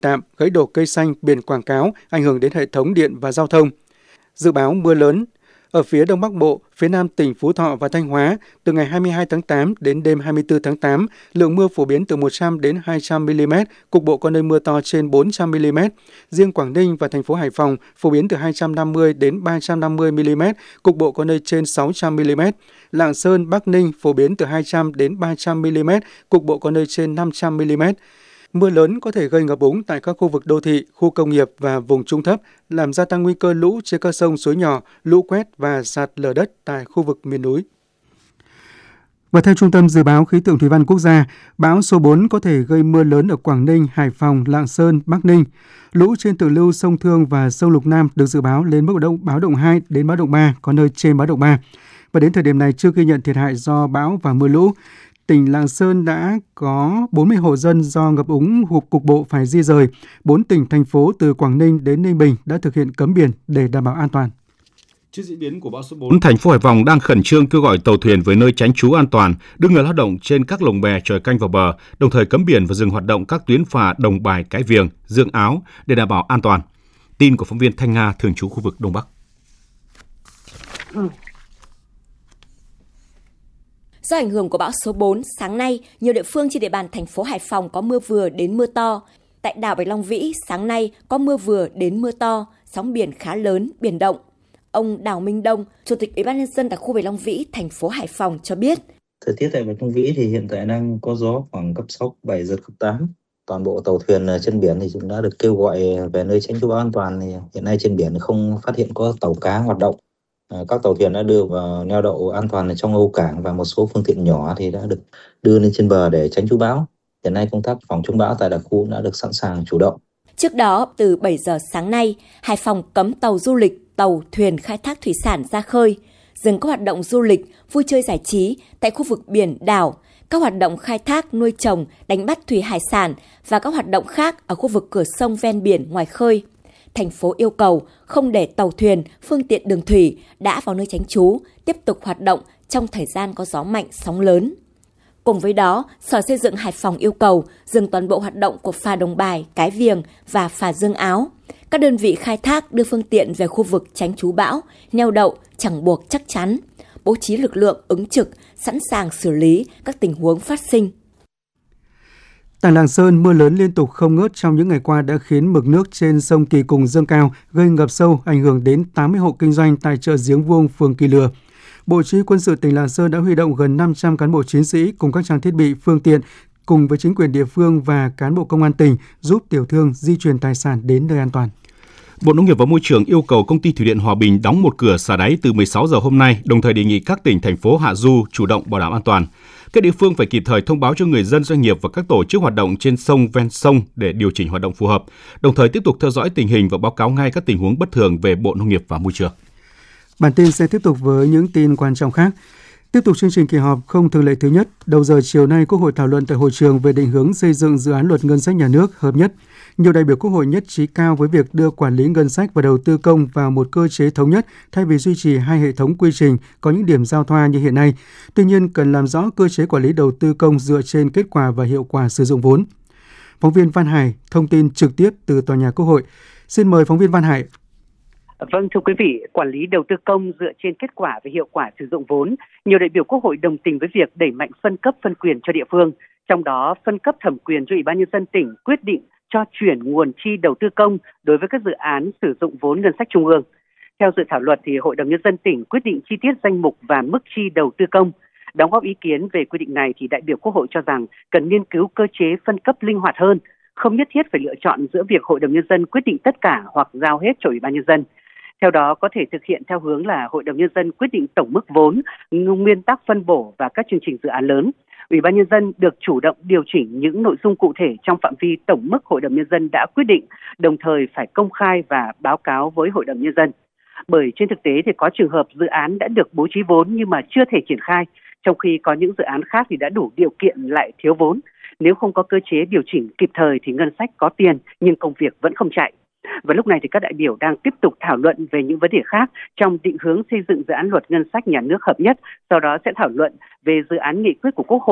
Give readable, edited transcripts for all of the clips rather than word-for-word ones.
tạm, gãy đổ cây xanh, biển quảng cáo, ảnh hưởng đến hệ thống điện và giao thông. Dự báo mưa lớn. Ở phía Đông Bắc Bộ, phía Nam tỉnh Phú Thọ và Thanh Hóa, từ ngày 22 tháng 8 đến đêm 24 tháng 8, lượng mưa phổ biến từ 100 đến 200 mm, cục bộ có nơi mưa to trên 400 mm. Riêng Quảng Ninh và thành phố Hải Phòng phổ biến từ 250 đến 350 mm, cục bộ có nơi trên 600 mm. Lạng Sơn, Bắc Ninh phổ biến từ 200 đến 300 mm, cục bộ có nơi trên 500 mm. Mưa lớn có thể gây ngập úng tại các khu vực đô thị, khu công nghiệp và vùng trũng thấp, làm gia tăng nguy cơ lũ trên các sông suối nhỏ, lũ quét và sạt lở đất tại khu vực miền núi. Và theo Trung tâm Dự báo Khí tượng Thủy văn Quốc gia, bão số 4 có thể gây mưa lớn ở Quảng Ninh, Hải Phòng, Lạng Sơn, Bắc Ninh. Lũ trên thượng lưu sông Thương và sông Lục Nam được dự báo lên mức báo động 2 đến báo động 3, có nơi trên báo động 3. Và đến thời điểm này chưa ghi nhận thiệt hại do bão và mưa lũ. Tỉnh Lạng Sơn đã có 40 hộ dân do ngập úng hoặc cục bộ phải di rời. 4 tỉnh, thành phố từ Quảng Ninh đến Ninh Bình đã thực hiện cấm biển để đảm bảo an toàn. Trước diễn biến của bão số 4, thành phố Hải Phòng đang khẩn trương kêu gọi tàu thuyền với nơi tránh trú an toàn, đưa người lao động trên các lồng bè tròi canh vào bờ, đồng thời cấm biển và dừng hoạt động các tuyến phà Đồng Bài, Cái Viềng, Dương Áo để đảm bảo an toàn. Tin của phóng viên Thanh Nga thường trú khu vực Đông Bắc. Do ảnh hưởng của bão số 4, sáng nay, nhiều địa phương trên địa bàn thành phố Hải Phòng có mưa vừa đến mưa to. Tại đảo Bạch Long Vĩ, sáng nay có mưa vừa đến mưa to, sóng biển khá lớn, biển động. Ông Đào Minh Đông, Chủ tịch Ủy ban nhân dân đặc khu Bạch Long Vĩ, thành phố Hải Phòng cho biết. Thời tiết tại Bạch Long Vĩ thì hiện tại đang có gió khoảng cấp 6, 7, giật cấp 8. Toàn bộ tàu thuyền trên biển thì cũng đã được kêu gọi về nơi tránh trú bão an toàn. Thì hiện nay trên biển không phát hiện có tàu cá hoạt động. Các tàu thuyền đã đưa vào neo đậu an toàn ở trong âu cảng và một số phương tiện nhỏ thì đã được đưa lên trên bờ để tránh trú bão. Hiện nay công tác phòng chống bão tại đặc khu đã được sẵn sàng chủ động. Trước đó, từ 7 giờ sáng nay, Hải Phòng cấm tàu du lịch, tàu thuyền khai thác thủy sản ra khơi, dừng các hoạt động du lịch, vui chơi giải trí tại khu vực biển, đảo, các hoạt động khai thác, nuôi trồng, đánh bắt thủy hải sản và các hoạt động khác ở khu vực cửa sông ven biển ngoài khơi. Thành phố yêu cầu không để tàu thuyền, phương tiện đường thủy đã vào nơi tránh trú tiếp tục hoạt động trong thời gian có gió mạnh, sóng lớn. Cùng với đó, Sở Xây dựng Hải Phòng yêu cầu dừng toàn bộ hoạt động của phà Đồng Bài, Cái Viềng và phà Dương Áo. Các đơn vị khai thác đưa phương tiện về khu vực tránh trú bão, neo đậu chẳng buộc chắc chắn, bố trí lực lượng ứng trực, sẵn sàng xử lý các tình huống phát sinh. Tại Lạng Sơn, mưa lớn liên tục không ngớt trong những ngày qua đã khiến mực nước trên sông Kỳ Cùng dâng cao, gây ngập sâu, ảnh hưởng đến 80 hộ kinh doanh tại chợ Giếng Vuông, phường Kỳ Lừa. Bộ Chỉ huy Quân sự tỉnh Lạng Sơn đã huy động gần 500 cán bộ chiến sĩ cùng các trang thiết bị, phương tiện, cùng với chính quyền địa phương và cán bộ công an tỉnh giúp tiểu thương di chuyển tài sản đến nơi an toàn. Bộ Nông nghiệp và Môi trường yêu cầu Công ty Thủy điện Hòa Bình đóng một cửa xả đáy từ 16 giờ hôm nay, đồng thời đề nghị các tỉnh, thành phố hạ du chủ động bảo đảm an toàn. Các địa phương phải kịp thời thông báo cho người dân, doanh nghiệp và các tổ chức hoạt động trên sông, ven sông để điều chỉnh hoạt động phù hợp, đồng thời tiếp tục theo dõi tình hình và báo cáo ngay các tình huống bất thường về Bộ Nông nghiệp và Môi trường. Bản tin sẽ tiếp tục với những tin quan trọng khác. Tiếp tục chương trình kỳ họp không thường lệ thứ nhất, đầu giờ chiều nay Quốc hội thảo luận tại hội trường về định hướng xây dựng dự án luật ngân sách nhà nước hợp nhất. Nhiều đại biểu Quốc hội nhất trí cao với việc đưa quản lý ngân sách và đầu tư công vào một cơ chế thống nhất thay vì duy trì hai hệ thống quy trình có những điểm giao thoa như hiện nay. Tuy nhiên, cần làm rõ cơ chế quản lý đầu tư công dựa trên kết quả và hiệu quả sử dụng vốn. Phóng viên Văn Hải thông tin trực tiếp từ tòa nhà Quốc hội. Xin mời phóng viên Văn Hải. Vâng, thưa quý vị, quản lý đầu tư công dựa trên kết quả và hiệu quả sử dụng vốn. Nhiều đại biểu Quốc hội đồng tình với việc đẩy mạnh phân cấp phân quyền cho địa phương. Trong đó, phân cấp thẩm quyền cho Ủy ban nhân dân tỉnh quyết định cho chuyển nguồn chi đầu tư công đối với các dự án sử dụng vốn ngân sách trung ương. Theo dự thảo luật thì Hội đồng nhân dân tỉnh quyết định chi tiết danh mục và mức chi đầu tư công. Đóng góp ý kiến về quy định này thì đại biểu Quốc hội cho rằng cần nghiên cứu cơ chế phân cấp linh hoạt hơn, không nhất thiết phải lựa chọn giữa việc Hội đồng nhân dân quyết định tất cả hoặc giao hết cho Ủy ban nhân dân. Theo đó, có thể thực hiện theo hướng là Hội đồng nhân dân quyết định tổng mức vốn, nguyên tắc phân bổ và các chương trình dự án lớn. Ủy ban nhân dân được chủ động điều chỉnh những nội dung cụ thể trong phạm vi tổng mức Hội đồng nhân dân đã quyết định, đồng thời phải công khai và báo cáo với Hội đồng nhân dân. Bởi trên thực tế thì có trường hợp dự án đã được bố trí vốn nhưng mà chưa thể triển khai, trong khi có những dự án khác thì đã đủ điều kiện lại thiếu vốn. Nếu không có cơ chế điều chỉnh kịp thời thì ngân sách có tiền nhưng công việc vẫn không chạy. Và lúc này thì các đại biểu đang tiếp tục thảo luận về những vấn đề khác trong định hướng xây dựng dự án luật ngân sách nhà nước hợp nhất, sau đó sẽ thảo luận về dự án nghị quyết của Quốc hội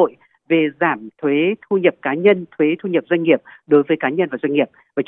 về giảm thuế thu nhập cá nhân, thuế thu nhập doanh nghiệp đối với cá nhân và doanh nghiệp. Và